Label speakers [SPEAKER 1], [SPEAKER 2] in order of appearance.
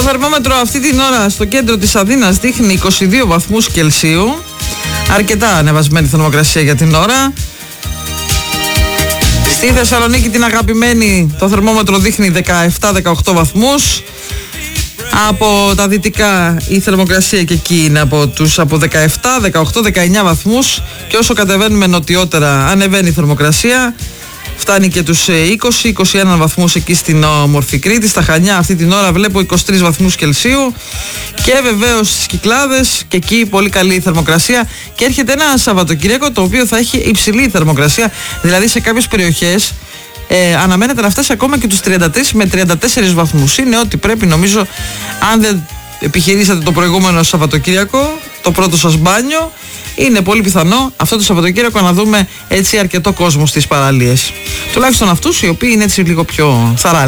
[SPEAKER 1] θερμόμετρο αυτή την ώρα στο κέντρο της Αθήνας δείχνει 22 βαθμούς Κελσίου. Αρκετά ανεβασμένη θερμοκρασία για την ώρα. Στη Θεσσαλονίκη την αγαπημένη το θερμόμετρο δείχνει 17-18 βαθμούς. Από τα δυτικά η θερμοκρασία και εκεί είναι από 17, 18, 19 βαθμούς. Και όσο κατεβαίνουμε νοτιότερα ανεβαίνει η θερμοκρασία. Φτάνει και τους 20-21 βαθμούς εκεί στην όμορφη Κρήτη. Στα Χανιά αυτή την ώρα βλέπω 23 βαθμούς Κελσίου. Και βεβαίως στις Κυκλάδες και εκεί πολύ καλή θερμοκρασία. Και έρχεται ένα Σαββατοκύριακο το οποίο θα έχει υψηλή θερμοκρασία. Δηλαδή σε κάποιες περιοχές αναμένεται να φτάσει ακόμα και τους 33 με 34 βαθμούς. Είναι ότι πρέπει, νομίζω, αν δεν επιχειρήσατε το προηγούμενο Σαββατοκύριακο το πρώτο σας μπάνιο, είναι πολύ πιθανό αυτό το Σαββατοκύριακο να δούμε έτσι αρκετό κόσμο στις παραλίες. Τουλάχιστον αυτούς οι οποίοι είναι έτσι λίγο πιο θαράλοι.